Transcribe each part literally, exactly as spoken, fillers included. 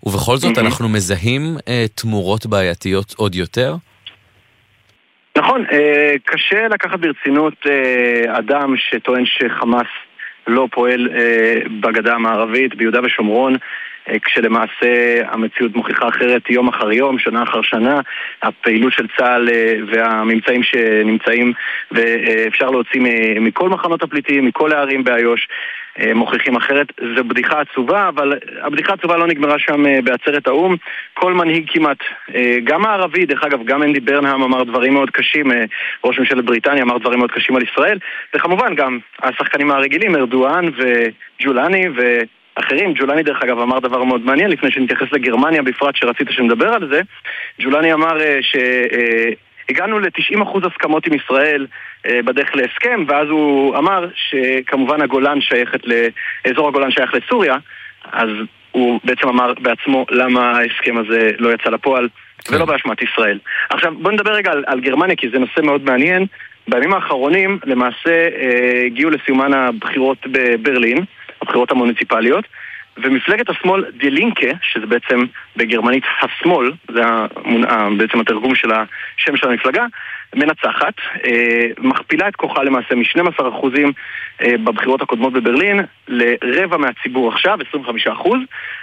ובכל זאת אנחנו מזהים תמורות בעייתיות עוד יותר? נכון, קשה לקחת ברצינות אדם שטוען שחמאס לא פועל בגדה המערבית, ביהודה ושומרון, כשלמעשה המציאות מוכיחה אחרת יום אחר יום, שנה אחר שנה. הפעילות של צה"ל והממצאים שנמצאים ואפשר להוציא מכל מחנות הפליטים, מכל הערים באיו"ש, מוכיחים אחרת. זו בדיחה עצובה, אבל הבדיחה עצובה לא נגמרה שם בעצרת האו"ם. כל מנהיג כמעט, גם הערבי, דרך אגב, גם אנדי ברנהאם אמר דברים מאוד קשים, ראש ממשלת בריטניה אמר דברים מאוד קשים על ישראל, וכמובן גם השחקנים הרגילים, ארדואן וג'ולני ואחרים. ג'ולני דרך אגב אמר דבר מאוד מעניין, לפני שנתייחס לגרמניה בפרט שרצית שנדבר על זה. ג'ולני אמר ש... הגענו ל-תשעים אחוז הסכמות עם ישראל בדרך להסכם, ואז הוא אמר שכמובן הגולן שייכת לאזור הגולן שייך לסוריה, אז הוא בעצם אמר בעצמו למה ההסכם הזה לא יצא לפועל, כן. ולא באשמת ישראל. עכשיו בוא נדבר רגע על, על גרמניה, כי זה נושא מאוד מעניין. בימים האחרונים למעשה הגיעו לסיומן הבחירות בברלין, הבחירות המוניציפליות, ומפלגת השמאל די לינקה, שזה בעצם בגרמנית השמאל, זה בעצם התרגום של השם של המפלגה, מנצחת, מכפילה את כוחה למעשה מ-שנים עשר אחוזים בבחירות הקודמות בברלין לרבע מהציבור עכשיו, עשרים וחמישה אחוז,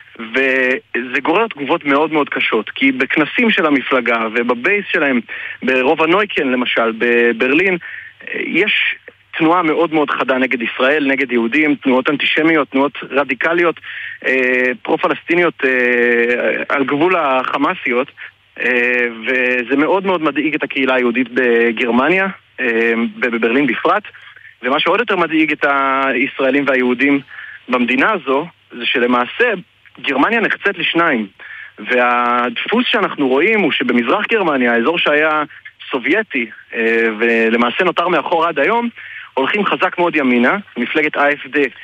וזה גורר תגובות מאוד מאוד קשות, כי בכנסים של המפלגה ובבייס שלהם, ברוב הנויקן למשל, בברלין, יש תנועה מאוד מאוד חדה נגד ישראל, נגד יהודים, תנועות אנטישמיות, תנועות רדיקליות, אה, פרו-פלסטיניות אה, על גבול החמאסיות, אה, וזה מאוד מאוד מדאיג את הקהילה היהודית בגרמניה, אה, בברלין בפרט, ומה שעוד יותר מדאיג את הישראלים והיהודים במדינה הזו, זה שלמעשה גרמניה נחצת לשניים, והדפוס שאנחנו רואים הוא שבמזרח גרמניה, האזור שהיה סובייטי, אה, ולמעשה נותר מאחור עד היום, הולכים חזק מאוד ימינה. מפלגת ה-איי אף די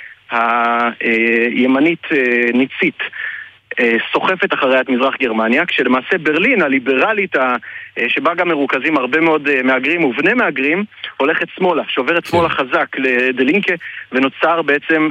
הימנית ניצית סוחפת אחריה את מזרח גרמניה, כשלמעשה ברלין הליברלית שבה גם מרוכזים הרבה מאוד מהגרים ובני מהגרים הולכת שמאלה, שוברת שמאלה חזק לדי לינקה, ונוצר בעצם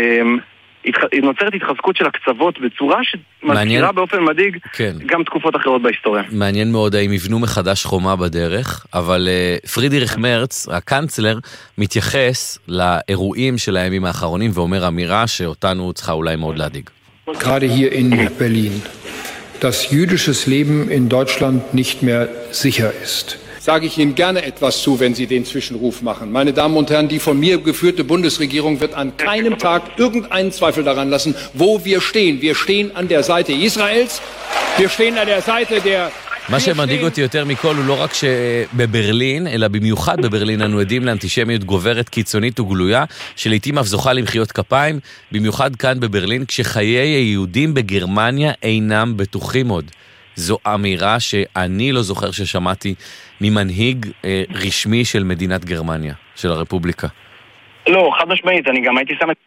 נוצרת התחזקות של הקצוות בצורה שמזכירה באופן מדאיג כן. גם תקופות אחרות בהיסטוריה. מעניין מאוד האם יבנו מחדש חומה בדרך, אבל uh, פרידריך מרץ, הקנצלר, מתייחס לאירועים של הימים האחרונים ואומר אמירה שאותנו צריכה אולי מאוד להדאיג. Gerade hier in Berlin, dass jüdisches Leben in Deutschland nicht mehr sicher ist. Sage ich Ihnen gerne etwas zu, wenn Sie den Zwischenruf machen. Meine Damen und Herren, die von mir geführte Bundesregierung wird an keinem Tag irgendeinen Zweifel daran lassen, wo wir stehen. Wir stehen an der Seite Israels, wir stehen an der Seite der... מה שמדאיג אותי יותר מכל הוא לא רק שבברלין, אלא במיוחד בברלין אנו עדים לאנטישמיות גוברת קיצונית וגלויה, שלעיתים אף זוכה למחיאות כפיים, במיוחד כאן בברלין, כשחיי היהודים בגרמניה אינם בטוחים עוד. זו אמירה שאני לא זוכר ששמעתי ממנהיג אה, רשמי של מדינת גרמניה, של הרפובליקה. לא, חד משמעית, אני גם הייתי שם את...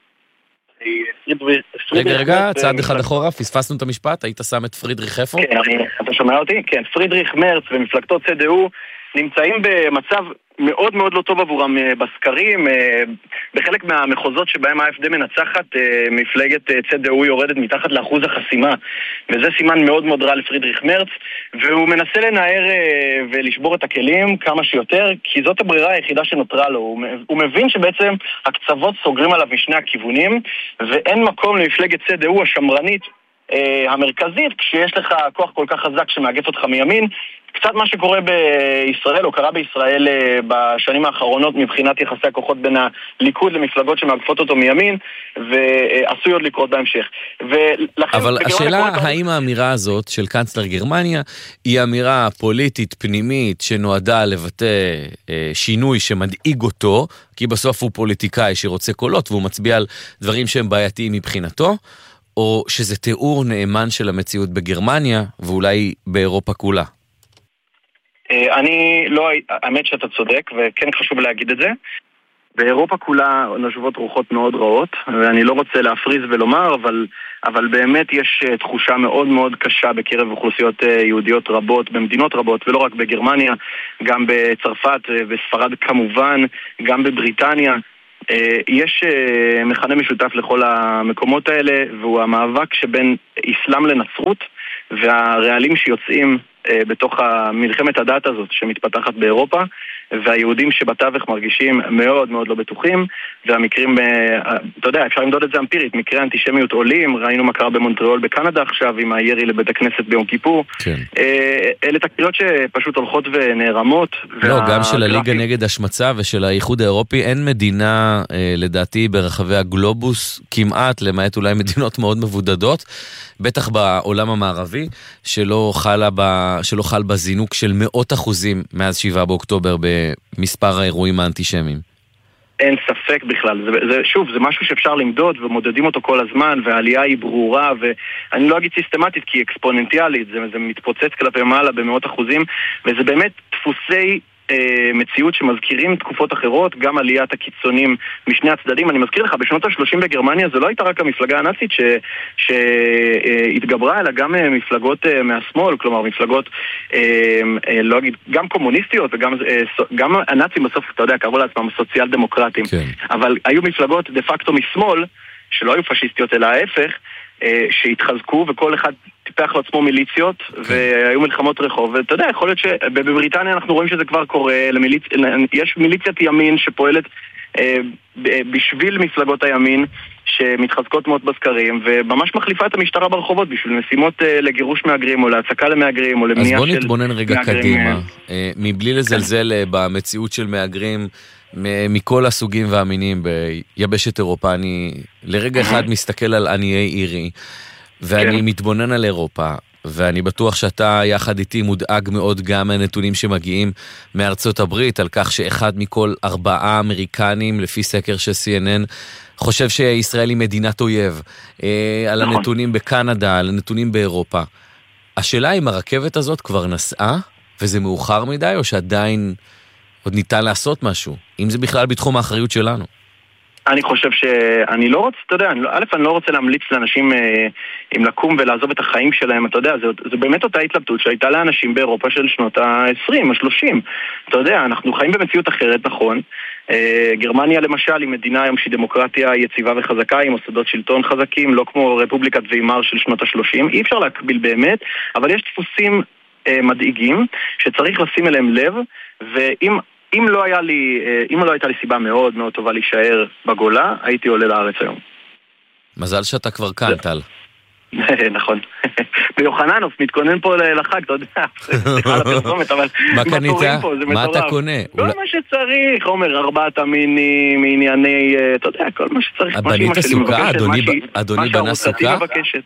רגע, רגע, צעד אחד אחורה, פספסנו את המשפט, היית שם את פרידריך איפה? כן, אתה שומע אותי? כן, פרידריך מרץ ומפלגתו צה דה או נמצאים במצב מאוד מאוד לא טוב עבורם בסקרים. בחלק מהמחוזות שבהם ה-איי אף די מנצחת, מפלגת צה דה או יורדת מתחת לאחוז החסימה, וזה סימן מאוד מאוד רע לפרידריך מרץ, והוא מנסה לנער ולשבור את הכלים כמה שיותר, כי זאת הברירה היחידה שנותרה לו. הוא מבין שבעצם הקצוות סוגרים עליו משני הכיוונים, ואין מקום למפלגת צה דה או השמרנית המרכזית, כשיש לך כוח כל כך חזק שמאגף אותך מימין. קצת מה שקורה בישראל, או קרה בישראל בשנים האחרונות מבחינת יחסי הכוחות בין הליכוד למפלגות שמאגפות אותו מימין, ועשוי עוד לקרות בהמשך. אבל השאלה האם האמירה הזאת של קנצלר גרמניה היא אמירה פוליטית פנימית שנועדה לבטא שינוי שמדאיג אותו, כי בסוף הוא פוליטיקאי שרוצה קולות והוא מצביע על דברים שהם בעייתיים מבחינתו, או שזה תיאור נאמן של המציאות בגרמניה ואולי באירופה כולה? אני לא, האמת שאתה צודק, וכן חשוב להגיד את זה. באירופה כולה נשובות רוחות מאוד רעות, ואני לא רוצה להפריז ולומר, אבל, אבל באמת יש תחושה מאוד מאוד קשה בקרב אוכלוסיות יהודיות רבות, במדינות רבות, ולא רק בגרמניה, גם בצרפת, בספרד כמובן, גם בבריטניה. יש מכנה משותף לכל המקומות האלה, והוא המאבק שבין אסלאם לנצרות, והרעלים שיוצאים בתוך מלחמת הדת הזאת שמתפתחת באירופה, והיהודים שבתווך מרגישים מאוד מאוד לא בטוחים, והמקרים, אתה יודע, אפשר למדוד את זה אמפירית, מקרי האנטישמיות עולים, ראינו מה קרה במונטריאול בקנדה עכשיו עם הירי לבית הכנסת ביום כיפור. כן. אלה תקריות שפשוט הולכות ונערמות. לא, וה... גם של הליגה נגד השמצה ושל האיחוד האירופי, אין מדינה, לדעתי, ברחבי הגלובוס, כמעט, למעט אולי מדינות מאוד מבודדות, בטח בעולם המערבי, שלא חלה ב... שלא חל בזינוק של מאות אחוזים מאז שבעה באוקטובר במספר האירועים האנטישמיים. אין ספק בכלל, זה, זה, שוב, זה משהו שאפשר למדוד ומודדים אותו כל הזמן, והעלייה היא ברורה, ואני לא אגיד סיסטמטית כי היא אקספוננטיאלית, זה, זה מתפוצץ כלפי מעלה במאות אחוזים, וזה באמת דפוסי מציאות שמזכירים תקופות אחרות, גם עליית הקיצונים משני הצדדים. אני מזכיר לך, בשנות ה-שלושים בגרמניה זה לא הייתה רק המפלגה הנאצית ש... שהתגברה, אלא גם מפלגות מהשמאל, כלומר מפלגות לא אגיד, גם קומוניסטיות וגם גם הנאצים בסוף, אתה יודע, קראו לעצמם סוציאל דמוקרטים, כן. אבל היו מפלגות דה פקטו משמאל, שלא היו פשיסטיות אלא ההפך, שהתחזקו וכל אחד טיפח לעצמו מיליציות והיו מלחמות רחוב, ואתה יודע, יכול להיות שבבריטניה אנחנו רואים שזה כבר קורה, למיליצ... יש מיליציית ימין שפועלת בשביל מפלגות הימין שמתחזקות מאוד בסקרים וממש מחליפה את המשטרה ברחובות בשביל משימות לגירוש מהגרים או להצקה למהגרים או למניעה של מהגרים. אז בוא נתבונן רגע קדימה, מבלי לזלזל במציאות של מהגרים מכל הסוגים והמינים ביבשת אירופה. אני לרגע אחד מסתכל על עניי עירי ואני מתבונן על אירופה, ואני בטוח שאתה יחד איתי מודאג מאוד גם מהנתונים שמגיעים מארצות הברית, על כך שאחד מכל ארבעה אמריקנים, לפי סקר של סי אן אן, חושב שישראל היא מדינת אויב, על הנתונים בקנדה, על הנתונים באירופה. השאלה אם הרכבת הזאת כבר נסעה, וזה מאוחר מדי, או שעדיין עוד ניתן לעשות משהו, אם זה בכלל בתחום האחריות שלנו. אני חושב שאני לא רוצה, אתה יודע, א', אני לא רוצה להמליץ לאנשים אה, אם לקום ולעזוב את החיים שלהם, אתה יודע, זה, זה באמת אותה התלבטות שהייתה לאנשים באירופה של שנות ה-עשרים, ה-שלושים. אתה יודע, אנחנו חיים במציאות אחרת, נכון. אה, גרמניה למשל היא מדינה היום שהיא דמוקרטיה יציבה וחזקה, עם מוסדות שלטון חזקים, לא כמו רפובליקת ויימאר של שנות ה-שלושים. אי אפשר להקביל באמת, אבל יש דפוסים אה, מדאיגים שצריך לשים אליהם לב, ואם... אם לא היה לי, אם לא הייתה לי סיבה מאוד מאוד טובה להישאר בגולה, הייתי עולה לארץ היום. מזל שאתה כבר כאן, טל. נכון. ביוחננוף, מתכונן פה לחג, אתה יודע. סליחה על הפרסומת, אבל מה קנית? מה אתה קונה? כל מה שצריך, עומר, ארבעת המינים, ענייני, אתה יודע, כל מה שצריך. בנית סוכה? אדוני בנה סוכה?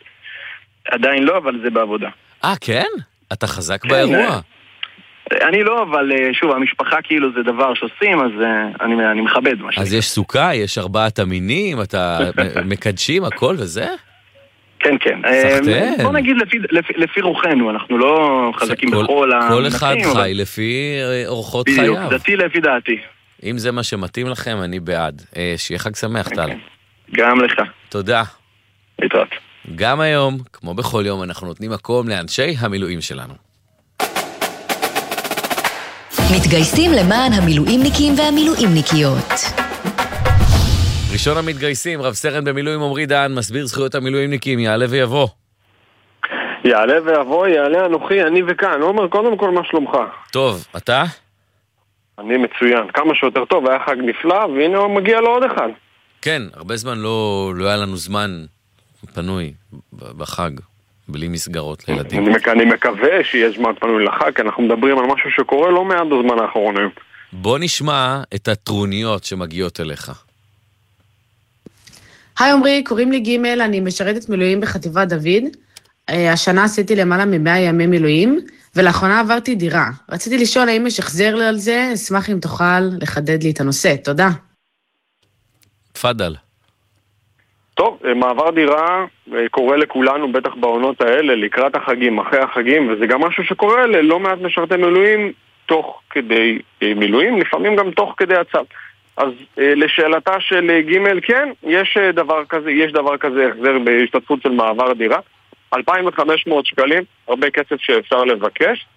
עדיין לא, אבל זה בעבודה. אה, כן? אתה חזק באירוע. אני לא, אבל שוב, המשפחה כאילו זה דבר שעושים, אז אני, אני מכבד מה אז יש סוכה, יש ארבעת המינים, אתה מקדשים הכל וזה? כן, כן. סחטן. בוא נגיד לפי, לפי, לפי רוחנו, אנחנו לא חזקים כל, בכל המנחים. כל אחד חי אבל... לפי אורחות בדיוק, חייו. דתי לפי דעתי. אם זה מה שמתאים לכם, אני בעד. שיהיה חג שמח, טל. גם לך. תודה. להתראות. גם היום, כמו בכל יום, אנחנו נותנים מקום לאנשי המילואים שלנו. מתגייסים למען המילואימניקים והמילואימניקיות. ראשון המתגייסים, רב סרן במילואים עמרי דהן, מסביר זכויות המילואימניקים, יעלה ויבוא. יעלה ויבוא, יעלה אנוכי, אני וכאן. עומר, קודם כל מה שלומך? טוב, אתה? אני מצוין, כמה שיותר טוב, היה חג נפלא, והנה הוא מגיע לו עוד אחד. כן, הרבה זמן לא, לא היה לנו זמן פנוי בחג. בלי מסגרות לילדים. אני מקווה שיש זמן פנוי לחג, כי אנחנו מדברים על משהו שקורה לא מעט בזמן האחרון. בוא נשמע את הטרוניות שמגיעות אליך. היי עמרי, קוראים לי ג', אני משרתת מילואים בחטיבת דוד. השנה עשיתי למעלה ממאה ימי מילואים, ולאחרונה עברתי דירה. רציתי לשאול האם יש החזר לי על זה, אשמח אם תוכל לחדד לי את הנושא. תודה. תפדל. טוב, מעבר דירה קורה לכולנו, בטח בעונות האלה, לקראת החגים, אחרי החגים, וזה גם משהו שקורה ללא מעט משרתי מילואים תוך כדי מילואים, לפעמים גם תוך כדי הצו. אז לשאלתה של ג' כן, יש דבר כזה, יש דבר כזה החזר בהשתתפות של מעבר דירה, אלפיים וחמש מאות שקלים, הרבה כסף שאפשר לבקש,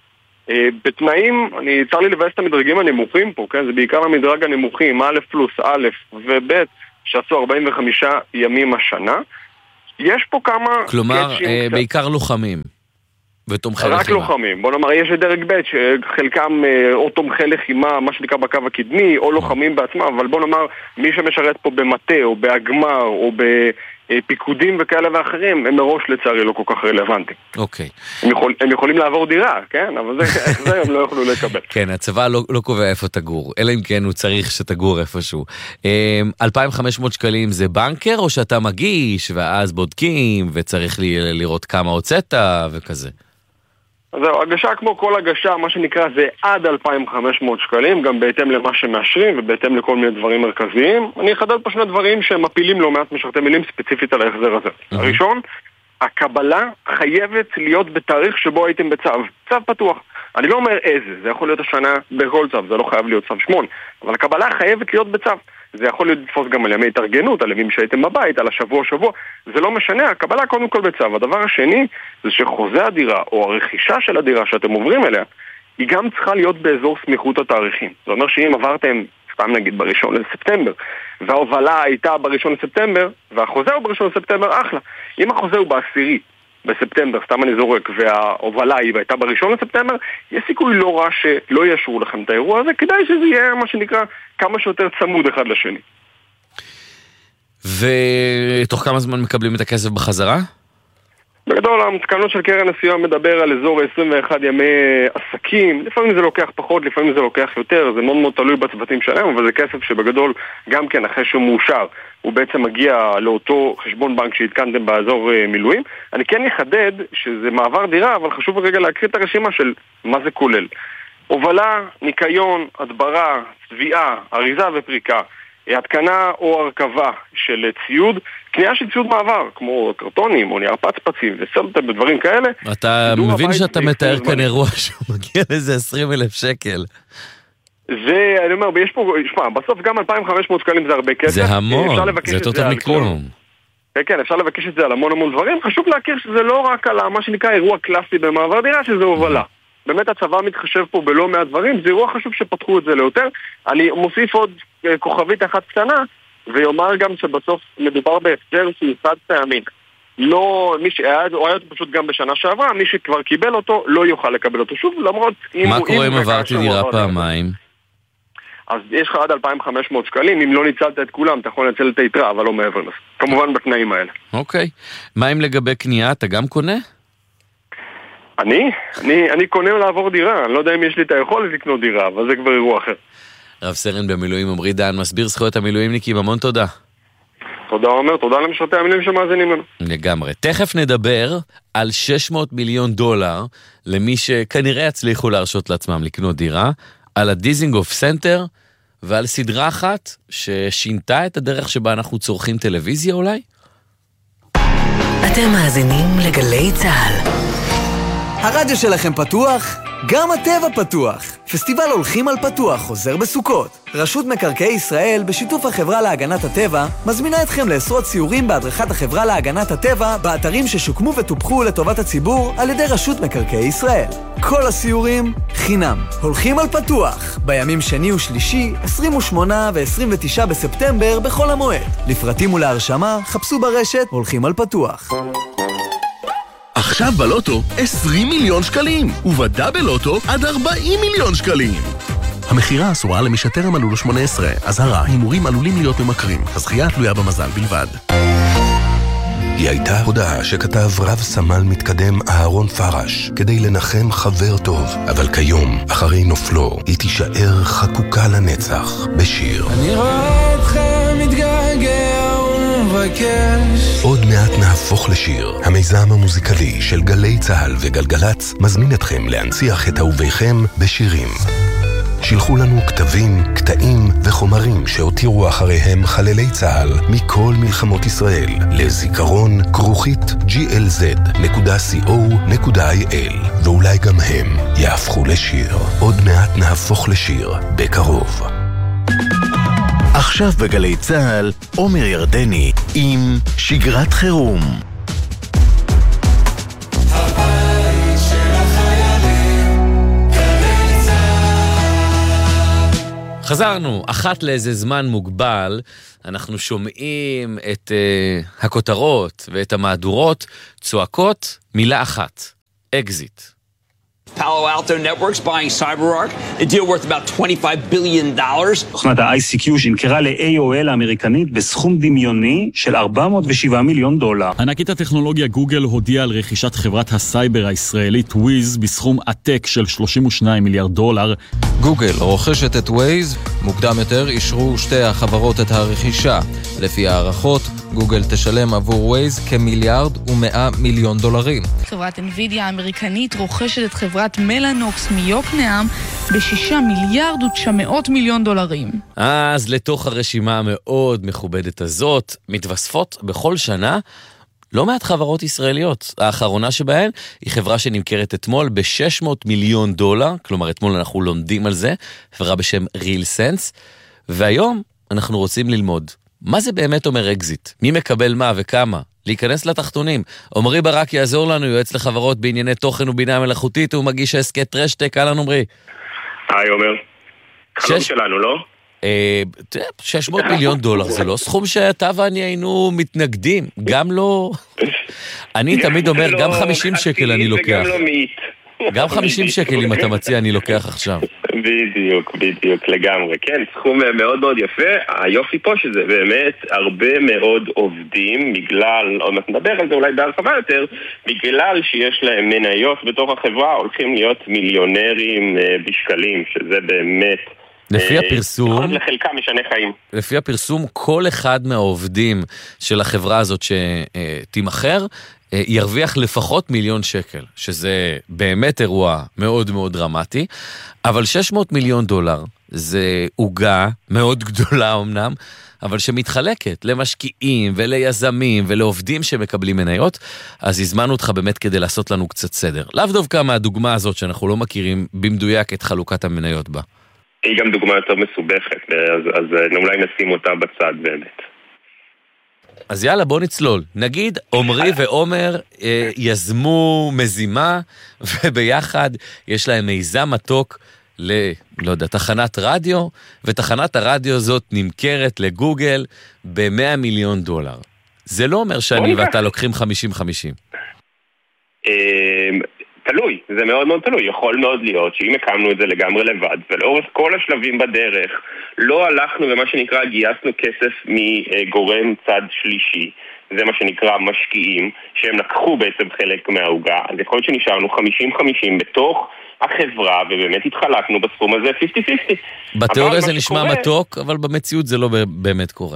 בתנאים, אני צר לי לבאס את המדרגים הנמוכים פה, כן? זה בעיקר המדרג הנמוכים, א' פלוס א' וב' שעשו ארבעים וחמישה ימים השנה. יש פה כמה... כלומר, אה, בעיקר לוחמים ותומכי לחימה. רק לוחמים. בוא נאמר, יש דרג ב' שחלקם אה, או תומכי לחימה, מה שנקרא בקו הקדמי, או לוחמים בעצמם, אבל בוא נאמר, מי שמשרת פה במטה או בהגמר או בפיקודים וכאלה ואחרים, הם מראש לצערי לא כל כך רלוונטיים. אוקיי. הם, יכול, הם יכולים לעבור דירה, כן? אבל זה, זה הם לא יוכלו לקבל. כן, הצבא לא, לא קובע איפה תגור, אלא אם כן הוא צריך שתגור איפשהו. אלפיים וחמש מאות שקלים זה בנקר, או שאתה מגיש, ואז בודקים, וצריך לי, לראות כמה הוצאת וכזה? אז זהו, הגשה כמו כל הגשה, מה שנקרא זה עד אלפיים וחמש מאות שקלים, גם בהתאם למה שמאשרים ובהתאם לכל מיני דברים מרכזיים. אני אחדד פה שני דברים שמפילים לא מעט משרתי מילים ספציפית על ההחזר הזה. Mm-hmm. הראשון, הקבלה חייבת להיות בתאריך שבו הייתם בצו, צו פתוח. אני לא אומר איזה, זה יכול להיות השנה בכל צו, זה לא חייב להיות צו שמונה, אבל הקבלה חייבת להיות בצו. זה יכול להיות לתפוס גם על ימי התארגנות, על ימים שהייתם בבית, על השבוע-שבוע, זה לא משנה, הקבלה קודם כל בצו. הדבר השני זה שחוזה הדירה או הרכישה של הדירה שאתם עוברים אליה, היא גם צריכה להיות באזור סמיכות התאריכים. זה אומר שאם עברתם, סתם נגיד בראשון לספטמבר, וההובלה הייתה בראשון לספטמבר, והחוזה הוא בראשון לספטמבר, אחלה. אם החוזה הוא בעשירי בספטמבר, סתם אני זורק, וההובלה היא הייתה בראשון לספטמבר, יש סיכוי לא רע שלא ישרו לכם את האירוע הזה, כדאי שזה יהיה מה שנקרא כמה שיותר צמוד אחד לשני. ותוך כמה זמן מקבלים את הכסף בחזרה? בגדול, המתקנות של קרן הסיוע מדבר על אזור עשרים ואחד ימי עסקים. לפעמים זה לוקח פחות, לפעמים זה לוקח יותר, זה מאוד מאוד תלוי בצוותים שלהם, אבל זה כסף שבגדול, גם כן אחרי שהוא מאושר, הוא בעצם מגיע לאותו חשבון בנק שהתקנתם באזור מילואים. אני כן אחדד שזה מעבר דירה, אבל חשוב רגע להקריא את הרשימה של מה זה כולל. הובלה, ניקיון, הדברה, צביעה, אריזה ופריקה, התקנה או הרכבה של ציוד, קנייה של ציוד מעבר, כמו קרטונים או נייר פצפצים וסלטה ודברים כאלה. אתה מבין שאתה מתאר כאן אירוע שהוא מגיע לזה עשרים אלף שקל. זה, אני אומר, יש פה, שמה, בסוף גם אלפיים וחמש מאות שקלים זה הרבה כסף. זה המון, זה יותר מכלום. כן, אפשר לבקש את זה על המון המון דברים. חשוב להכיר שזה לא רק על מה שנקרא אירוע קלאסי במעבר דירה, שזה הובלה. באמת הצבא מתחשב פה בלא מעט דברים, זה אירוע חשוב שפתחו את זה ליותר. אני מוסיף עוד כוכבית אחת קטנה, ויאמר גם שבסוף מדובר בהחזר שהוא חד פעמי. לא, מי שהיה, הוא היה פשוט גם בשנה שעברה, מי שכבר קיבל אותו לא יוכל לקבל אותו שוב, למרות... מה קורה אם עברתי דירה פעמיים? אז יש לך עד אלפיים וחמש מאות שקלים, אם לא ניצלת את כולם, אתה יכול לנצל את היתרה, אבל לא מעבר לזה. כמובן בתנאים האלה. אוקיי. מה אם לגבי קנייה, אתה גם קונה? אני? אני, אני קונה לעבור דירה, אני לא יודע אם יש לי את היכולת לקנות דירה, אבל זה כבר אירוע אחר. רב סרן במילואים עמרי דהן, מסביר זכויות המילואימניקים, המון תודה. תודה אומר, תודה למשרתי המילואים שמאזינים לנו. לגמרי. תכף נדבר על שש מאות מיליון דולר למי שכנראה יצליחו להרשות לעצמם לקנות דירה, על הדיזינגוף סנטר ועל סדרה אחת ששינתה את הדרך שבה אנחנו צורכים טלוויזיה אולי. אתם מאזינים לגלי צהל. הרדיו שלכם פתוח? גם הטבע פתוח. פסטיבל הולכים על פתוח חוזר בסוכות. רשות מקרקעי ישראל, בשיתוף החברה להגנת הטבע, מזמינה אתכם לעשרות סיורים בהדרכת החברה להגנת הטבע באתרים ששוקמו וטופחו לטובת הציבור על ידי רשות מקרקעי ישראל. כל הסיורים חינם. הולכים על פתוח, בימים שני ושלישי, עשרים ושמונה ו-עשרים ותשעה בספטמבר בכל המועד. לפרטים ולהרשמה, חפשו ברשת הולכים על פתוח. עכשיו בלוטו עשרים מיליון שקלים, ובדאבל לוטו עד ארבעים מיליון שקלים. המחירה אסורה למי שטרם מלאו לו שמונה עשרה. אזהרה, הימורים עלולים להיות ממכרים. הזכייה תלויה במזל בלבד. היא הייתה הודעה שכתב רב סמל מתקדם אהרון פרש כדי לנחם חבר טוב, אבל כיום, אחרי נופלו, היא תישאר חקוקה לנצח בשיר. אני רואה אתכם מתגעגע ומבקש. עוד מעט נהפוך לשיר. המיזם המוזיקלי של גלי צהל וגלגלץ מזמין אתכם להנציח את אהוביכם בשירים. שילחו לנו כתבים, קטעים וחומרים שהותירו אחריהם חללי צהל מכל מלחמות ישראל לזיכרון כרוכית ג'י אל זד נקודה סי או נקודה איי אל, ואולי גם הם יהפכו לשיר. עוד מעט נהפוך לשיר בקרוב. עכשיו בגלי צהל, עומר ירדני עם שגרת חירום. הבית של החיילים, חזרנו, אחת לאיזה זמן מוגבל, אנחנו שומעים את uh, הכותרות ואת המהדורות, צועקות מילה אחת, אקזיט. Palo Alto Networks buying CyberArk, a deal worth about twenty-five billion dollars. תוכנת ה-איי סי קיו שנמכרה ל-איי או אל האמריקנית בסכום דמיוני של ארבע מאות ושבעה מיליון דולר. ענקית הטכנולוגיה גוגל הודיעה על רכישת חברת הסייבר הישראלית וויז בסכום עתק של שלושים ושניים מיליארד דולר. גוגל רוכשת את וויז, מוקדם יותר אישרו שתי החברות את הרכישה. לפי הערכות, גוגל תשלם עבור וויז כמיליארד ומאה מיליון דולרים. חברת אנווידיה האמריקנית רוכשת את חברת מלאנוקס מיוקנעם בשישה מיליארד ותשע מאות מיליון דולרים. אז לתוך הרשימה המאוד מכובדת הזאת מתווספות בכל שנה לא מעט חברות ישראליות. האחרונה שבהן היא חברה שנמכרת אתמול ב-שש מאות מיליון דולר, כלומר אתמול אנחנו לומדים על זה, חברה בשם ריל סנס, והיום אנחנו רוצים ללמוד מה זה באמת אומר אקזיט, מי מקבל מה וכמה, להיכנס לתחתונים. עומרי ברק יעזור לנו, יועץ לחברות בענייני תוכן ובינה מלאכותית, הוא מגיש הסקט טרשטק. אהלן עומרי. היי עומר. חלום שלנו, לא? שש מאות מיליון דולר, זה לא סכום שאתה ואני היינו מתנגדים, גם לא... אני תמיד אומר, גם חמישים שקל אני לוקח. גם חמישים שקל אם אתה מציע אני לוקח עכשיו. בדיוק, בדיוק, לגמרי. כן, סכום מאוד מאוד יפה. היופי פה שזה באמת הרבה מאוד עובדים, בגלל, עוד מעט נדבר על זה אולי בהרחבה יותר, בגלל שיש להם מניות בתוך החברה, הולכים להיות מיליונרים בשקלים, שזה באמת... לפי הפרסום, לחלקה משנה חיים. לפי הפרסום, כל אחד מהעובדים של החברה הזאת שתימחר, ירוויח לפחות מיליון שקל, שזה באמת אירוע מאוד מאוד דרמטי, אבל שש מאות מיליון דולר זה עוגה מאוד גדולה אמנם, אבל שמתחלקת למשקיעים וליזמים ולעובדים שמקבלים מניות, אז הזמנו אותך באמת כדי לעשות לנו קצת סדר. לאו דווקא מהדוגמה הזאת שאנחנו לא מכירים במדויק את חלוקת המניות בה. היא גם דוגמה יותר מסובכת, אז, אז אולי נשים אותה בצד באמת. אז יאללה, בוא נצלול. נגיד, עומרי ועומר אה, יזמו מזימה, וביחד יש להם מיזם מתוק ל, לא יודע, תחנת רדיו, ותחנת הרדיו הזאת נמכרת לגוגל ב-מאה מיליון דולר. זה לא אומר שאני ואתה לוקחים חמישים חמישים. תלוי, זה מאוד מאוד תלוי. יכול מאוד להיות שאם הקמנו את זה לגמרי לבד, ולאורך כל השלבים בדרך, לא הלכנו במה שנקרא, גייסנו כסף מגורם צד שלישי, זה מה שנקרא משקיעים, שהם לקחו בעצם חלק מההוגה, אז יכול להיות שנשארנו חמישים חמישים בתוך החברה, ובאמת התחלקנו בסכום הזה חמישים חמישים. בתיאוריה זה נשמע שקורה... מתוק, אבל במציאות זה לא באמת קורה.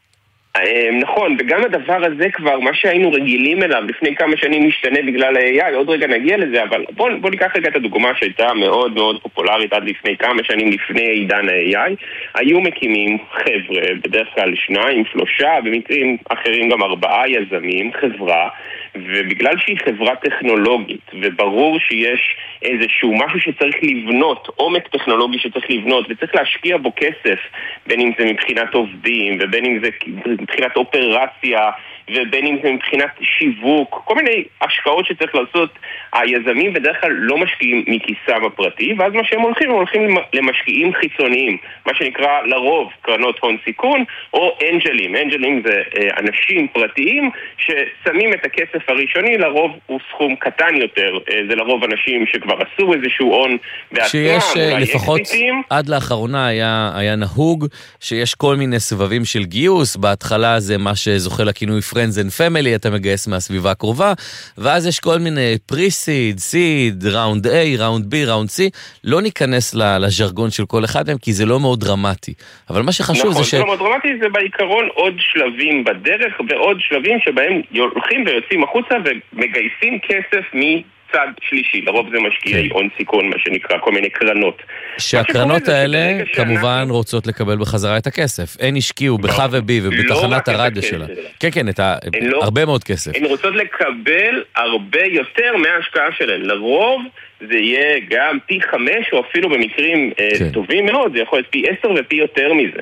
נכון, וגם הדבר הזה כבר, מה שהיינו רגילים אליו לפני כמה שנים משתנה בגלל ה-איי איי, עוד רגע נגיע לזה, אבל בוא, בוא ניקח רגע את הדוגמה שהייתה מאוד מאוד פופולרית עד לפני כמה שנים לפני עידן ה-איי איי, היו מקימים חבר'ה, בדרך כלל שניים, שלושה, במקרים אחרים גם ארבעה יזמים, חברה, ובגלל שהיא חברה טכנולוגית, וברור שיש איזשהו משהו שצריך לבנות, עומק טכנולוגי שצריך לבנות, וצריך להשקיע בו כסף, בין אם זה מבחינת עובדים, ובין אם זה מבחינת אופרציה, ובין אם זה מבחינת שיווק, כל מיני השקעות שצריך לעשות. היזמים בדרך כלל לא משקיעים מכיסם הפרטי, ואז מה שהם הולכים, הם הולכים למשקיעים חיצוניים, מה שנקרא לרוב קרנות הון סיכון, או אנג'לים. אנג'לים זה אנשים פרטיים ששמים את הכסף הראשוני, לרוב הוא סכום קטן יותר, זה לרוב אנשים שכבר עשו איזשהו הון בעצמם. שיש לפחות עד לאחרונה היה, היה נהוג שיש כל מיני סבבים של גיוס, בהתחלה זה מה שזוכה לכינוי Friends and Family, אתה מגייס מהסביבה הקרובה, ואז יש כל מיני pre-seed, seed, round A, round B, round C, לא ניכנס לז'רגון של כל אחד מהם, כי זה לא מאוד דרמטי. אבל מה שחשוב נכון, זה ש... נכון, זה לא מאוד דרמטי, זה בעיקרון עוד שלבים בדרך, ועוד שלבים שבהם הולכים ויוצאים החוצה ומגייסים כסף מ... צד שלישי, לרוב זה משקיעי הון סיכון, מה שנקרא, כל מיני קרנות. שהקרנות האלה כמובן רוצות לקבל בחזרה את הכסף. הן השקיעו בך ובי ובתחנת הרדיו שלה. כן, כן, הרבה מאוד כסף. הן רוצות לקבל הרבה יותר מההשקעה שלהן. לרוב זה יהיה גם פי חמש, או אפילו במקרים טובים מאוד, זה יכול להיות פי עשר ופי יותר מזה.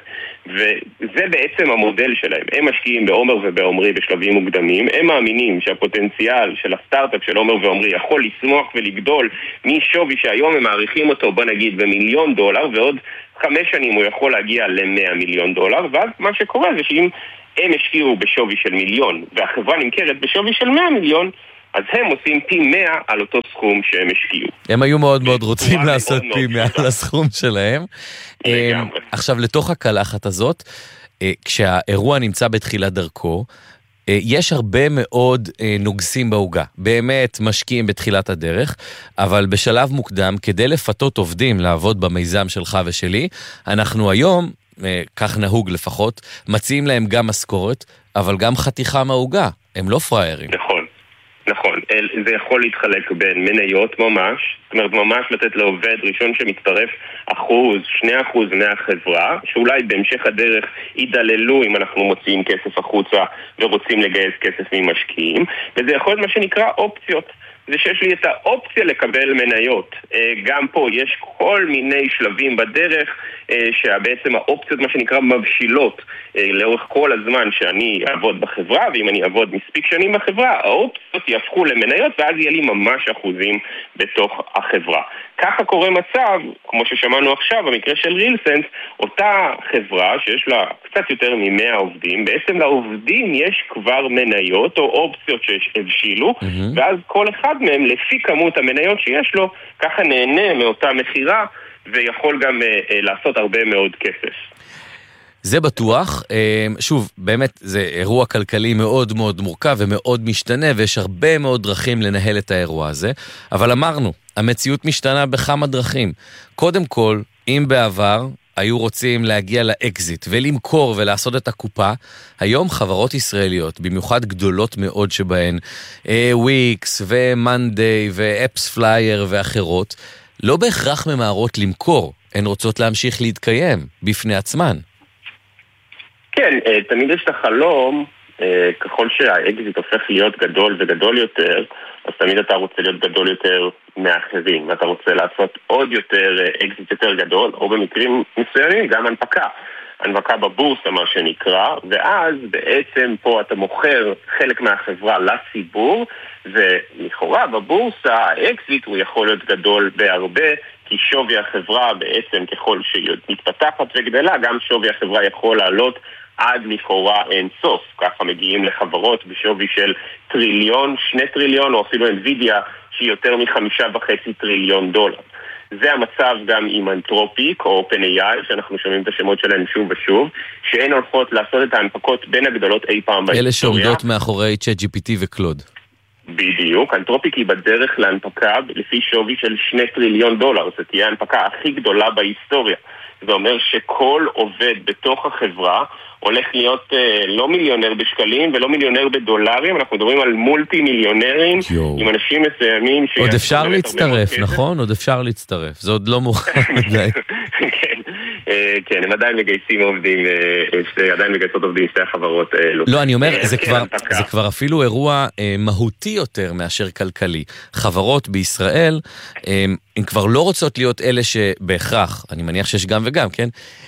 וזה בעצם המודל שלהם. הם משקיעים בעומר ובעומרי בשלבים מוקדמים, הם מאמינים שהפוטנציאל של הסטארט-אפ של עומר ועומרי יכול לצמוח ולגדול משווי שהיום הם מעריכים אותו, בוא נגיד, במיליון דולר, ועוד חמש שנים הוא יכול להגיע ל-מאה מיליון דולר, ואז מה שקורה זה שאם הם השקיעו בשווי של מיליון, והחברה נמכרת בשווי של מאה מיליון, אז הם עושים פי מאה על אותו סכום שהם השקיעו. הם היו מאוד מאוד רוצים לעשות פי מאה על הסכום שלהם. עכשיו, לתוך הקלחת הזאת, כשהאירוע נמצא בתחילת דרכו, יש הרבה מאוד נוגסים בהוגה. באמת משקיעים בתחילת הדרך, אבל בשלב מוקדם, כדי לפתות עובדים לעבוד במיזם שלך ושלי, אנחנו היום, כך נהוג לפחות, מציעים להם גם משכורת, אבל גם חתיכה מההוגה. הם לא פריירים. נכון. נכון, זה יכול להתחלק בין מניות ממש, זאת אומרת ממש לתת לעובד ראשון שמצטרף אחוז, שני אחוז מהחברה, שאולי בהמשך הדרך ידללו אם אנחנו מוציאים כסף החוצה ורוצים לגייס כסף ממשקיעים, וזה יכול להיות מה שנקרא אופציות. זה שיש לי את האופציה לקבל מניות. גם פה יש כל מיני שלבים בדרך שבעצם האופציות מה שנקרא מבשילות לאורך כל הזמן שאני אעבוד בחברה, ואם אני אעבוד מספיק שנים בחברה, האופציות יהפכו למניות ואז יהיה לי ממש אחוזים בתוך החברה. ככה קורה מצב, כמו ששמענו עכשיו, במקרה של רילסנס, אותה חברה שיש לה קצת יותר מ-מאה עובדים, בעצם לעובדים יש כבר מניות או אופציות שהבשילו, mm-hmm. ואז כל אחד מהם, לפי כמות המניות שיש לו, ככה נהנה מאותה מחירה, ויכול גם uh, uh, לעשות הרבה מאוד כסף. זה בטוח, שוב, באמת זה אירוע כלכלי מאוד מאוד מורכב ומאוד משתנה, ויש הרבה מאוד דרכים לנהל את האירוע הזה, אבל אמרנו, המציאות משתנה בכמה דרכים. קודם כל, אם בעבר היו רוצים להגיע לאקזיט ולמכור ולעשות את הקופה, היום חברות ישראליות, במיוחד גדולות מאוד שבהן, וויקס ומנדיי ואפס פלייר ואחרות, לא בהכרח ממהרות למכור, הן רוצות להמשיך להתקיים בפני עצמן. כן, תמיד יש את החלום, ככל שהאקזיט הופך להיות גדול וגדול יותר, אז תמיד אתה רוצה להיות גדול יותר מאחרים, ואתה רוצה לעשות עוד יותר אקזיט יותר גדול, או במקרים מסוימים גם הנפקה. הנפקה בבורסה מה שנקרא, ואז בעצם פה אתה מוכר חלק מהחברה לציבור, ולכאורה בבורסה האקזיט הוא יכול להיות גדול בהרבה, כי שווי החברה בעצם ככל שהיא מתפתחת וגדלה, גם שווי החברה יכול לעלות עד לכאורה אין סוף. ככה מגיעים לחברות בשווי של טריליון, שני טריליון, או אפילו אנווידיה שהיא יותר מחמישה וחצי טריליון דולר. זה המצב גם עם אנתרופיק או OpenAI, שאנחנו שומעים את השמות שלהם שוב ושוב, שהן הולכות לעשות את ההנפקות בין הגדולות אי פעם בהיסטוריה. אלה שעומדות מאחורי צ'אט ג'י פי טי וקלוד. בדיוק, אנתרופיק היא בדרך להנפקה לפי שווי של שני טריליון דולר, זאת תהיה ההנפקה הכי גדולה בהיסטוריה. זה אומר שכל עובד בתוך החברה הולך להיות אה, לא מיליונר בשקלים ולא מיליונר בדולרים, אנחנו מדברים על מולטי מיליונרים יו. עם אנשים מסוימים. עוד אפשר להצטרף, נכון? עוד אפשר להצטרף, זה עוד לא מוכן מדי. כן, אה, כן, הם עדיין מגייסים עובדים, אה, עדיין מגייסות עובדים שתי החברות האלו. לא, אני אומר, אה, זה, כן, כבר, זה כבר אפילו אירוע אה, מהותי יותר מאשר כלכלי. חברות בישראל, אה, הן כבר לא רוצות להיות אלה שבהכרח, אני מניח שיש גם וגם, כן?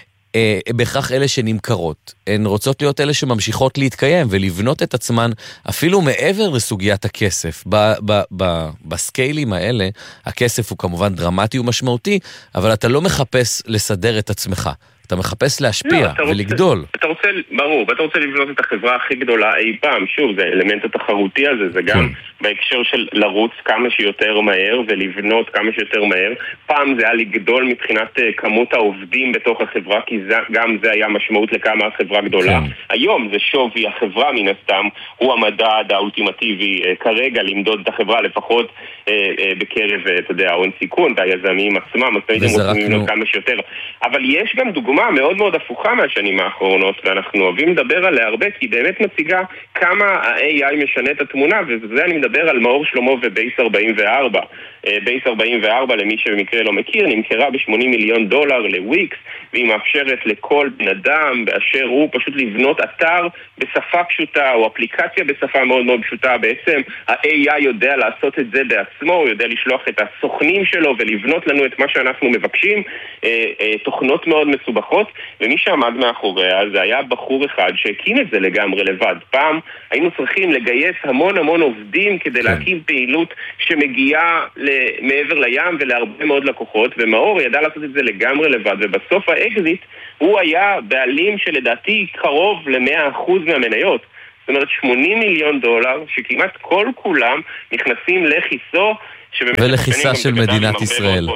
בהכרח אלה שנמכרות. הן רוצות להיות אלה שממשיכות להתקיים ולבנות את עצמן אפילו מעבר לסוגיית הכסף. ב- ב- ב- בסקיילים האלה, הכסף הוא כמובן דרמטי ומשמעותי, אבל אתה לא מחפש לסדר את עצמך. אתה מחפש להשפיע לא, ולגדול. רוצה, אתה רוצה, ברור, ואתה רוצה לבנות את החברה הכי גדולה אי פעם. שוב, זה האלמנט התחרותי הזה, זה גם בהקשר של לרוץ כמה שיותר מהר ולבנות כמה שיותר מהר. פעם זה היה לגדול מבחינת כמות העובדים בתוך החברה, כי זה, גם זה היה משמעות לכמה החברה גדולה. היום זה שווי החברה מן הסתם, הוא המדד האולטימטיבי כרגע למדוד את החברה לפחות בקרב, אתה יודע, ההון סיכון והיזמים עצמם, אז תמיד הם רוצים לבנות כמה שיותר. אבל יש גם דוגמה מאוד מאוד הפוכה מהשנים האחרונות, ואנחנו אוהבים לדבר עליה הרבה, כי באמת מציגה כמה ה-איי איי משנה את התמונה, וזה אני מדבר על מאור שלמה ובייס ארבעים וארבע. בייס ארבעים וארבע, למי שבמקרה לא מכיר, נמכרה ב-שמונים מיליון דולר לוויקס, והיא מאפשרת לכל בן אדם באשר הוא פשוט לבנות אתר בשפה פשוטה, או אפליקציה בשפה מאוד מאוד פשוטה. בעצם ה-איי איי יודע לעשות את זה בעצמו, הוא יודע לשלוח את הסוכנים שלו ולבנות לנו את מה שאנחנו מבקשים, תוכנות מאוד מסובכות, ומי שעמד מאחוריה זה היה בחור אחד שהקים את זה לגמרי לבד. פעם היינו צריכים לגייס המון המון עובדים כדי להקים פעילות שמגיעה מעבר לים ולהרבה מאוד לקוחות, ומאור ידע לעשות את זה לגמרי לבד, ובסוף האקזיט הוא היה בעלים שלדעתי קרוב ל-מאה אחוז מהמניות. זאת אומרת שמונים מיליון דולר שכמעט כל כולם נכנסים לכיסו ולכיסה של מדינת ישראל.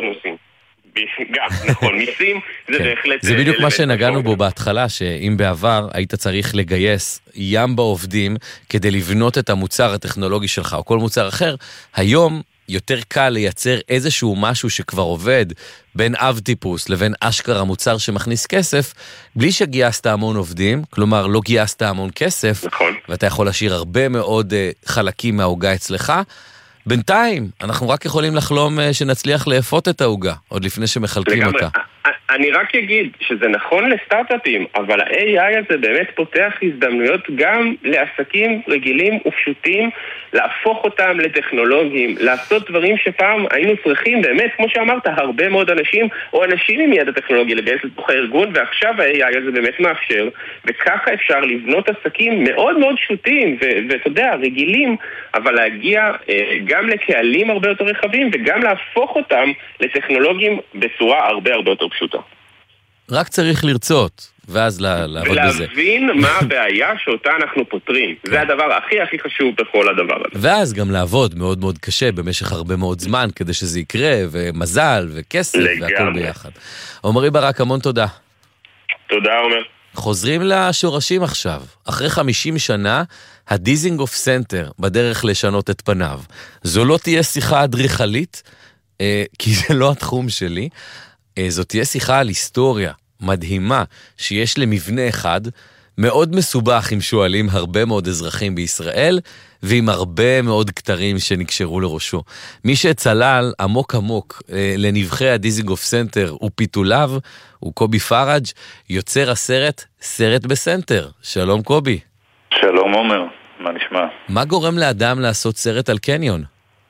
גם, נכון, מיסים זה בהחלט... זה בדיוק מה שנגענו בו בהתחלה, שאם בעבר היית צריך לגייס ים בעובדים כדי לבנות את המוצר הטכנולוגי שלך או כל מוצר אחר, היום יותר קל לייצר איזשהו משהו שכבר עובד בין אב טיפוס לבין אשכרה מוצר שמכניס כסף, בלי שגייסת המון עובדים, כלומר לא גייסת המון כסף, נכון. ואתה יכול להשאיר הרבה מאוד חלקים מההוגה אצלך. בינתיים, אנחנו רק יכולים לחלום שנצליח לאפות את ההוגה, עוד לפני שמחלקים אותה. אני רק אגיד שזה נכון לסטארט-אפים, אבל ה-איי איי הזה באמת פותח הזדמנויות גם לעסקים רגילים ופשוטים, להפוך אותם לטכנולוגיים, לעשות דברים שפעם היינו צריכים, באמת, כמו שאמרת, הרבה מאוד אנשים, או אנשים עם ידע טכנולוגי לגייס לתוך הארגון, ועכשיו ה-איי איי הזה באמת מאפשר, וככה אפשר לבנות עסקים מאוד מאוד פשוטים, ואתה יודע, רגילים, אבל להגיע אה, גם לקהלים הרבה יותר רחבים, וגם להפוך אותם לטכנולוגיים בצורה הרבה הרבה יותר פשוטה. רק צריך לרצות, ואז לעבוד בזה. ולהבין מה הבעיה שאותה אנחנו פותרים. זה הדבר הכי הכי חשוב בכל הדבר הזה. ואז גם לעבוד מאוד מאוד קשה במשך הרבה מאוד זמן, כדי שזה יקרה, ומזל, וכסף, והכל ביחד. עומרי ברק, המון תודה. תודה, עומר. חוזרים לשורשים עכשיו. אחרי חמישים שנה, הדיזינגוף סנטר בדרך לשנות את פניו. זו לא תהיה שיחה אדריכלית, כי זה לא התחום שלי. זאת תהיה שיחה על היסטוריה מדהימה שיש למבנה אחד, מאוד מסובך אם שואלים הרבה מאוד אזרחים בישראל, ועם הרבה מאוד כתרים שנקשרו לראשו. מי שצלל עמוק עמוק לנבחי הדיזינגוף סנטר ופיתוליו, הוא קובי פראג', יוצר הסרט סרט בסנטר. שלום קובי. שלום עומר, מה נשמע? מה גורם לאדם לעשות סרט על קניון?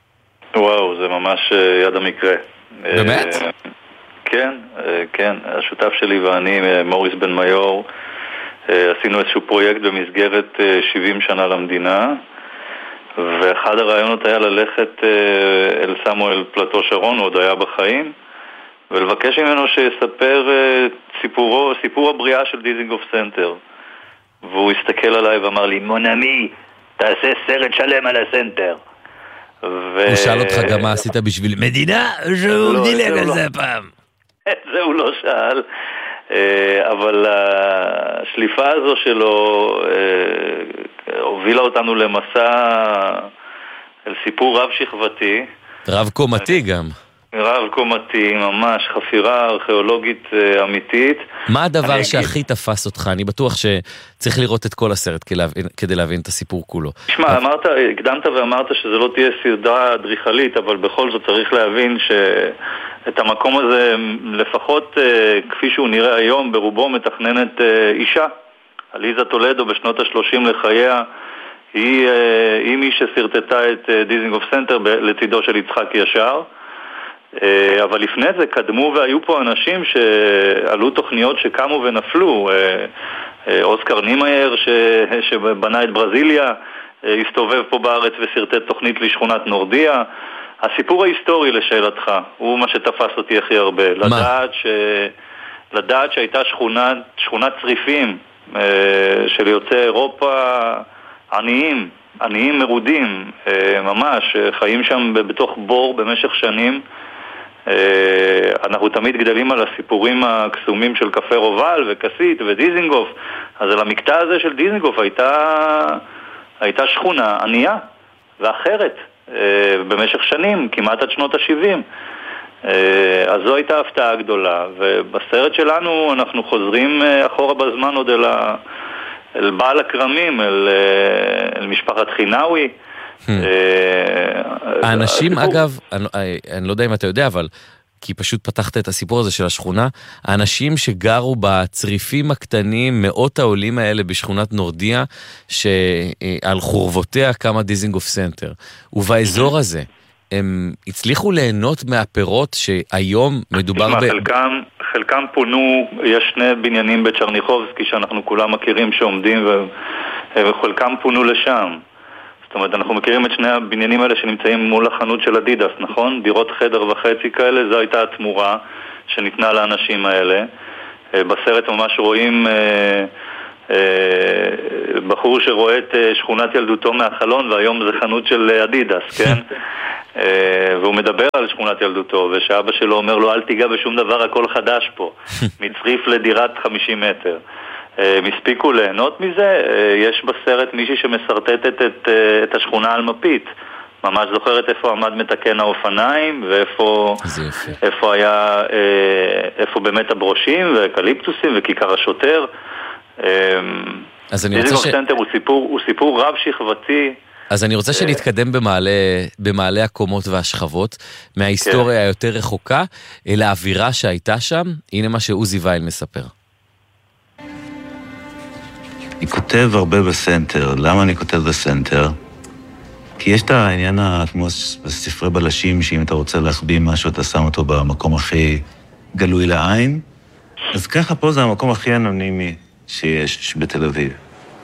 וואו, זה ממש יד המקרה. באמת? כן, כן. השותף שלי ואני, מוריס בן מיור, עשינו איזשהו פרויקט במסגרת שבעים שנה למדינה, ואחד הרעיונות היה ללכת אל סמואל פלטו שרון, הוא עוד היה בחיים, ולבקש ממנו שיספר סיפורו, סיפור הבריאה של דיזינגוף סנטר. והוא הסתכל עליי ואמר לי, מונמי, תעשה סרט שלם על הסנטר. הוא שאל אותך גם מה עשית בשביל מדינה, שהוא דילג על זה פעם. את זה הוא לא שאל, אבל השליפה הזו שלו הובילה אותנו למסע אל סיפור רב שכבתי. רב קומתי גם. רב קומתי, ממש חפירה ארכיאולוגית אמיתית. מה הדבר שהכי תפס אותך? אני בטוח שצריך לראות את כל הסרט כדי להבין את הסיפור כולו. תשמע, אמרת, הקדמת ואמרת שזה לא תהיה סרטה אדריכלית, אבל בכל זאת צריך להבין שאת המקום הזה, לפחות כפי שהוא נראה היום, ברובו מתכננת אישה. עליזה טולדו בשנות ה-שלושים לחייה, היא, היא מי שסרטטה את דיזינגוף סנטר לצידו של יצחק ישר. אבל לפני זה קדמו והיו פה אנשים שעלו תוכניות שקמו ונפלו. אוסקר נימייר שבנה את ברזיליה הסתובב פה בארץ וסרטט תוכנית לשכונת נורדיה. הסיפור ההיסטורי לשאלתך הוא מה שתפס אותי הכי הרבה. לדעת, ש... לדעת שהייתה שכונת, שכונת צריפים של יוצאי אירופה עניים, עניים מרודים, ממש, חיים שם בתוך בור במשך שנים. אנחנו תמיד גדלים על הסיפורים הקסומים של קפה רובל וקסית ודיזינגוף, אז על המקטע הזה של דיזינגוף הייתה, הייתה שכונה ענייה ואחרת במשך שנים, כמעט עד שנות ה-שבעים. אז זו הייתה הפתעה גדולה, ובסרט שלנו אנחנו חוזרים אחורה בזמן עוד אל, ה... אל בעל הקרמים, אל, אל משפחת חינאוי, האנשים, אגב, אני לא יודע אם אתה יודע, אבל כי פשוט פתחת את הסיפור הזה של השכונה, האנשים שגרו בצריפים הקטנים, מאות העולים האלה בשכונת נורדיה, שעל חורבותיה קמה דיזינגוף סנטר, ובאזור הזה, הם הצליחו ליהנות מהפירות שהיום מדובר ב... חלקם, חלקם פונו, יש שני בניינים בצ'רניחובסקי שאנחנו כולם מכירים שעומדים, וחלקם פונו לשם. זאת אומרת, אנחנו מכירים את שני הבניינים האלה שנמצאים מול החנות של אדידס, נכון? דירות חדר וחצי כאלה, זו הייתה התמורה שניתנה לאנשים האלה. בסרט ממש רואים אה, אה, בחור שרואה את שכונת ילדותו מהחלון, והיום זה חנות של אדידס, כן? אה, והוא מדבר על שכונת ילדותו, ושאבא שלו אומר לו, אל תיגע בשום דבר, הכל חדש פה. מצריף לדירת חמישים מטר. הם הספיקו ליהנות מזה. יש בסרט מישהי שמסרטטת את, את השכונה על מפית, ממש זוכרת איפה עמד מתקן האופניים ואיפה איפה היה איפה באמת הברושים ואקליפטוסים וכיכר השוטר. אז אני רוצה ש... סנטר הוא סיפור, הוא סיפור רב שכבתי. אז אני רוצה שנתקדם במעלה, במעלה הקומות והשכבות, מההיסטוריה כן. היותר רחוקה, אל האווירה שהייתה שם. הנה מה שעוזי וייל מספר. אני כותב הרבה בסנטר. למה אני כותב בסנטר? כי יש את העניין כמו בספרי בלשים, שאם אתה רוצה להחביא משהו, אתה שם אותו במקום הכי גלוי לעין. אז ככה פה זה המקום הכי אנונימי שיש בתל אביב.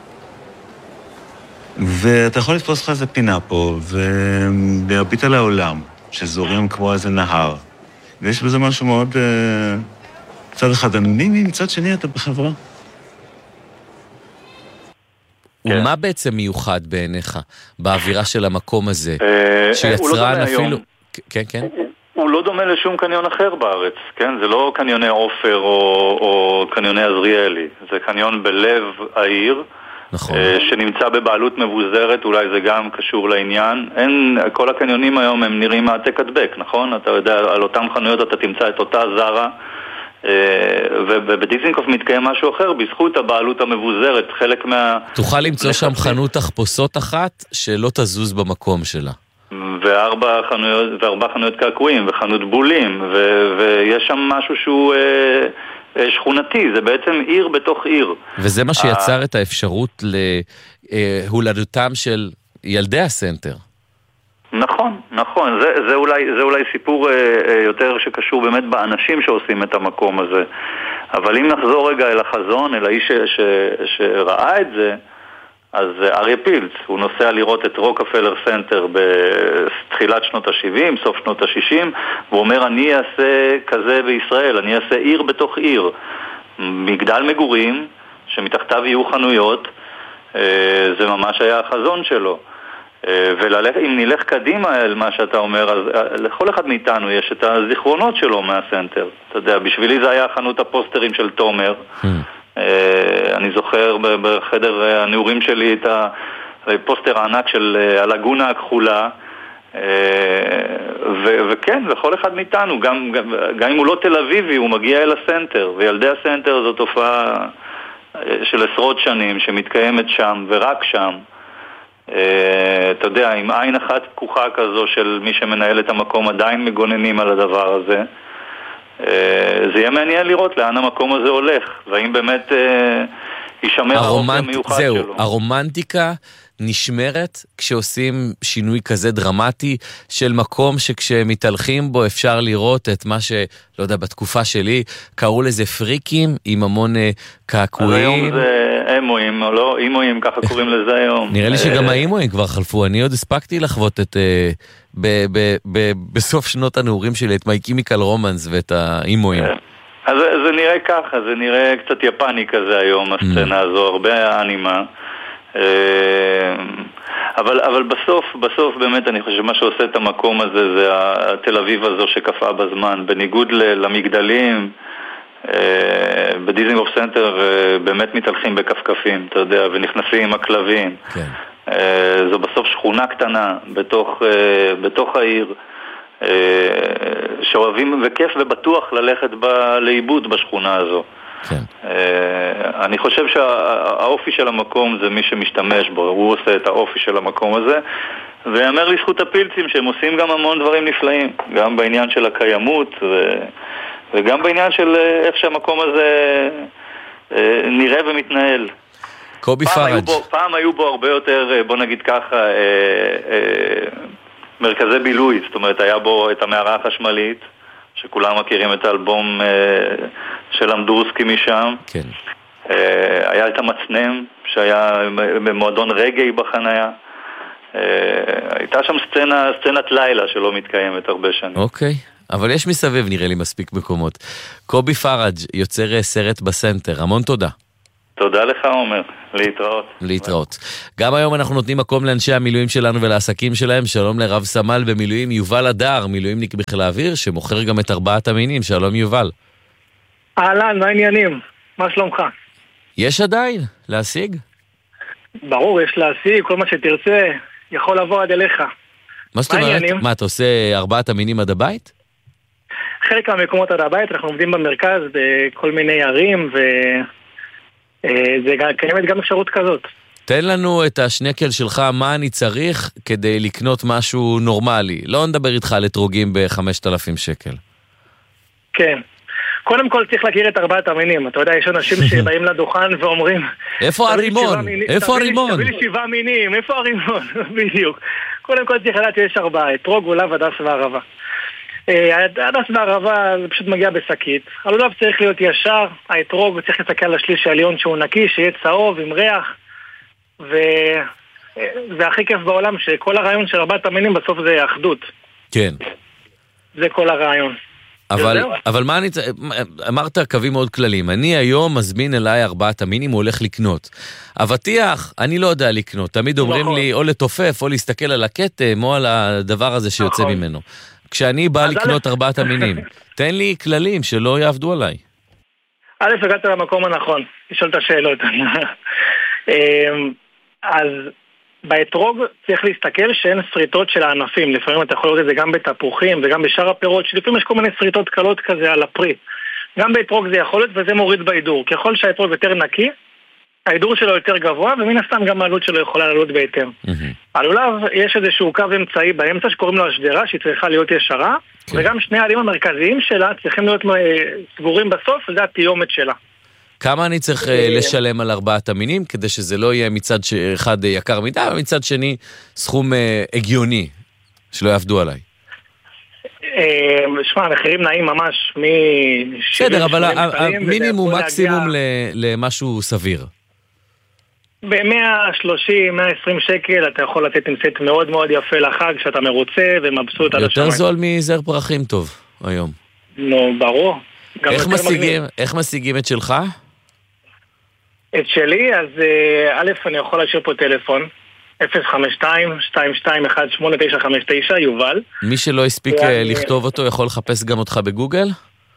ואתה יכול לתפוס לך איזה פינה פה, ולהביט על העולם, שזורים כמו איזה נהר. ויש בזה משהו מאוד... צד אחד אנונימי, מצד שני אתה בחברה. ומה בעצם מיוחד בעיניך באווירה של המקום הזה? שיצרן אפילו... כן, כן. הוא לא דומה לשום קניון אחר בארץ, כן? זה לא קניוני עופר או קניוני עזריאלי. זה קניון בלב העיר, שנמצא בבעלות מבוזרת, אולי זה גם קשור לעניין. כל הקניונים היום הם נראים העתק הדבק, נכון? אתה יודע, על אותם חנויות אתה תמצא את אותה זרה, ובדיזינגוף מתקיים משהו אחר בזכות הבעלות המבוזרת. חלק מה... תוכל למצוא שם חנות תחפושות אחת שלא תזוז במקום שלה, וארבע חנויות, וארבע חנויות קעקועים ופחנות בולים, ו... ויש שם משהו שהוא אה, שכונתי. זה בעצם עיר בתוך עיר, וזה מה שיצר את האפשרות להולדתם של ילדי הסנטר. נכון, נכון. זה, זה אולי, זה אולי סיפור אה, יותר שקשור באמת באנשים שעושים את המקום הזה. אבל אם נחזור רגע אל החזון, אל האיש ש, ש, שראה את זה, אז אריה פילץ, הוא נוסע לראות את רוקפלר סנטר בתחילת שנות ה-שבעים, סוף שנות ה-שישים, והוא אומר, אני אעשה כזה בישראל, אני אעשה עיר בתוך עיר. מגדל מגורים, שמתחתיו יהיו חנויות, אה, זה ממש היה החזון שלו. ואם נלך קדימה אל מה שאתה אומר, אז לכל אחד מאיתנו יש את הזיכרונות שלו מהסנטר. אתה יודע, בשבילי זה היה חנות הפוסטרים של תומר. אני זוכר בחדר הנעורים שלי את הפוסטר הענק של הלגונה הכחולה, וכן, לכל אחד מאיתנו, גם, גם, גם אם הוא לא תל אביבי, הוא מגיע אל הסנטר, וילדי הסנטר זו תופעה של עשרות שנים שמתקיימת שם ורק שם. אתה יודע, עם עין אחת פקוחה כזו של מי שמנהל את המקום, עדיין מגוננים על הדבר הזה. זה יהיה מעניין לראות לאן המקום הזה הולך, והאם באמת יישמר האופן המיוחד שלו. זהו, הרומנטיקה נשמרת כשעושים שינוי כזה דרמטי של מקום שכשמתהלכים בו אפשר לראות את מה שלא יודע, בתקופה שלי קראו לזה פריקים עם המון קעקועים. אז היום זה אימואים, או לא? אימואים, ככה קוראים לזה היום. נראה לי שגם האימואים כבר חלפו. אני עוד הספקתי לחוות את בסוף שנות הנעורים שלי את מי קימיקל רומנס ואת האימואים. אז זה נראה ככה, זה נראה קצת יפני כזה היום, הסצנה הזו, הרבה אנימה. אבל, אבל בסוף, בסוף באמת אני חושב שמה שעושה את המקום הזה זה התל אביב הזו שקפאה בזמן, בניגוד למגדלים. בדיזינגוף סנטר באמת מתהלכים בכפכפים, אתה יודע, ונכנסים עם הכלבים. כן. זו בסוף שכונה קטנה בתוך, בתוך העיר, שאוהבים וכיף ובטוח ללכת ב, לאיבוד בשכונה הזו. כן. אני חושב שהאופי של המקום זה מי שמשתמש בו, הוא עושה את האופי של המקום הזה, ויאמר לזכות הפילצים שהם עושים גם המון דברים נפלאים, גם בעניין של הקיימות ו... וגם בעניין של איך שהמקום הזה נראה ומתנהל. קובי פראג'. פעם היו בו הרבה יותר, בוא נגיד ככה, אה, אה, מרכזי בילוי, זאת אומרת היה בו את המערה החשמלית, שכולם מכירים את האלבום אה, של אמדורסקי משם. כן. אה, היה את המצנם, שהיה במועדון רגעי בחניה. אה, הייתה שם סצנה, סצנת לילה שלא מתקיימת הרבה שנים. אוקיי. אבל יש מסביב נראה לי מספיק מקומות. קובי פראג' יוצר סרט בסנטר, המון תודה. תודה לך עומר, להתראות. להתראות. גם היום אנחנו נותנים מקום לאנשי המילואים שלנו ולעסקים שלהם. שלום לרב סמל במילואים יובל הדר, מילואימניק בחיל האוויר, שמוכר גם את ארבעת המינים. שלום יובל. אהלן, מה העניינים? מה שלומך? יש עדיין להשיג? ברור, יש להשיג, כל מה שתרצה יכול לבוא עד אליך. מה זאת אומרת? מה, אתה עושה ארבעת המינים עד הבית? חלק מהמקומות עד הבית, אנחנו עובדים במרכז בכל מיני ערים, וזה קיימת גם אפשרות כזאת. תן לנו את השנקל שלך, מה אני צריך כדי לקנות משהו נורמלי. לא נדבר איתך על אתרוגים ב-חמשת אלפים שקל. כן. קודם כל צריך להכיר את ארבעת המינים. אתה יודע, יש אנשים שבאים לדוכן ואומרים... איפה הרימון? איפה הרימון? תביא לי שבעה מינים, איפה הרימון? בדיוק. קודם כל צריך לדעת שיש ארבעה, אתרוג, עולב, הדס וערבה. הדס והערבה זה פשוט מגיע בשקית. הלולב צריך להיות ישר, האתרוג צריך לסתכל על השליש העליון שהוא נקי, שיהיה צהוב עם ריח, ו... והכי כיף בעולם שכל הרעיון של ארבעת המינים בסוף זה אחדות. כן. זה כל הרעיון. אבל, אבל מה אני... אמרת קווים מאוד כלליים. אני היום מזמין אליי ארבעת המינים, הוא הולך לקנות. אבטיח, אני לא יודע לקנות. תמיד אומרים נכון. לי או לתופף או להסתכל על הכתם או על הדבר הזה שיוצא נכון. ממנו. כשאני בא לקנות ארבעת המינים, תן לי כללים שלא יעבדו עליי. א', הגעת למקום הנכון, לשאול את השאלות. אז באתרוג צריך להסתכל שאין שריטות של הענפים. לפעמים אתה יכול לראות את זה גם בתפוחים וגם בשאר הפירות, שלפעמים יש כל מיני שריטות קלות כזה על הפרי. גם באתרוג זה יכול להיות וזה מוריד בהידור. ככל שהאתרוג יותר נקי, ההידור שלו יותר גבוה, ומן הסתם גם העלות שלו יכולה לעלות בהתאם. הלולב, יש איזשהו קו אמצעי באמצע שקוראים לו השדרה, שהיא צריכה להיות ישרה, וגם שני העלים המרכזיים שלה צריכים להיות סגורים בסוף, וזה התיומת שלה. כמה אני צריך לשלם על ארבעת המינים, כדי שזה לא יהיה מצד אחד יקר מדי, ומצד שני סכום הגיוני, שלא יעבדו עליי? שמע, המחירים נעים ממש מ... בסדר, אבל המינימום מקסימום למשהו סביר. ב-מאה שלושים, מאה ועשרים שקל אתה יכול לתת עם סט מאוד מאוד יפה לחג, שאתה מרוצה ומבסוט על השמיים. יותר זול מזר פרחים טוב היום. נו, ברור. איך משיגים, איך משיגים את שלך? את שלי, אז א', אני יכול להשאיר פה טלפון, אפס חמש שתיים שתיים שתיים אחת שמונה תשע חמש תשע, יובל. מי שלא הספיק לכתוב אותו, יכול לחפש גם אותך בגוגל?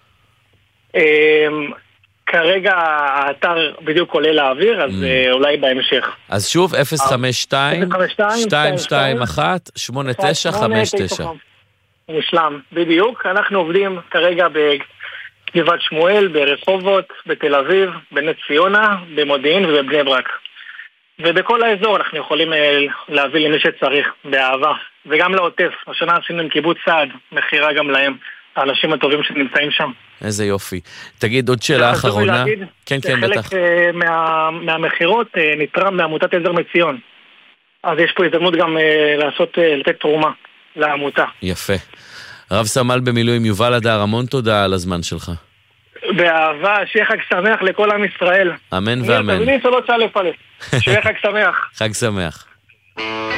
כרגע האתר בדיוק עולה לאוויר, אז אולי בהמשך. אז שוב, אפס חמש שתיים שתיים שתיים אחת שמונה תשע חמש תשע. מושלם, בדיוק. אנחנו עובדים כרגע בגבעת שמואל, ברחובות, בתל אביב, בנס ציונה, במודיעין ובבני ברק. ובכל האזור אנחנו יכולים להביא למי שצריך, באהבה. וגם לעוטף. השנה עשינו עם קיבוץ סעד, מחירה גם להם. האנשים הטובים שנמצאים שם. איזה יופי. תגיד עוד שאלה אחרונה. כן, כן, בטח. חלק מה, מהמחירות נתרם מעמותת עזר מציון. אז יש פה הזדמנות גם לעשות, לתת תרומה לעמותה. יפה. רב סמל במילואים יובל הדר, המון תודה על הזמן שלך. באהבה, שיהיה חג שמח לכל עם ישראל. אמן ואמן. שיהיה חג שמח. חג שמח.